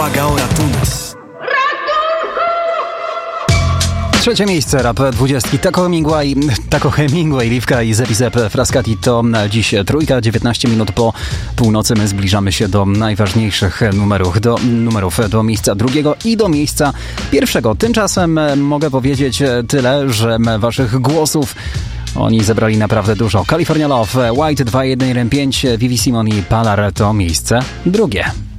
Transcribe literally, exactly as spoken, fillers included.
Uwaga o ratunek. Trzecie miejsce rap dwudziestki. Taco Hemingway, Taco Hemingway, Liwka i Zepizep Frascati to dziś trójka, dziewiętnaście minut po północy. My zbliżamy się do najważniejszych numerów, do numerów, do miejsca drugiego i do miejsca pierwszego. Tymczasem mogę powiedzieć tyle, że waszych głosów oni zebrali naprawdę dużo. California Love, White dwa jeden jeden pięć, Vivi Simon i Palar to miejsce drugie.